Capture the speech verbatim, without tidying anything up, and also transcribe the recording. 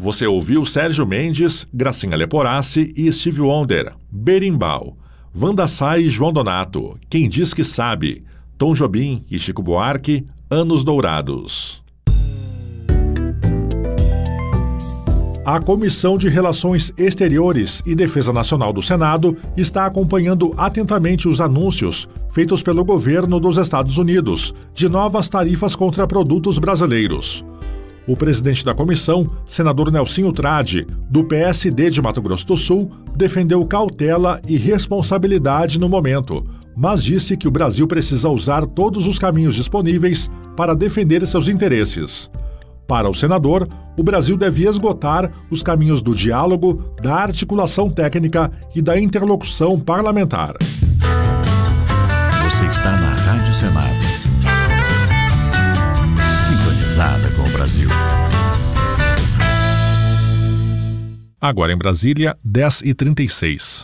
Você ouviu Sérgio Mendes, Gracinha Leporassi e Stevie Wonder, Berimbau, Wanda Sá e João Donato, Quem Diz Que Sabe, Tom Jobim e Chico Buarque, Anos Dourados. A Comissão de Relações Exteriores e Defesa Nacional do Senado está acompanhando atentamente os anúncios feitos pelo governo dos Estados Unidos de novas tarifas contra produtos brasileiros. O presidente da comissão, senador Nelsinho Trade, do P S D de Mato Grosso do Sul, defendeu cautela e responsabilidade no momento, mas disse que o Brasil precisa usar todos os caminhos disponíveis para defender seus interesses. Para o senador, o Brasil deve esgotar os caminhos do diálogo, da articulação técnica e da interlocução parlamentar. Você está na Rádio Senado. Sintonizada com o Brasil. Agora em Brasília, dez e trinta e seis.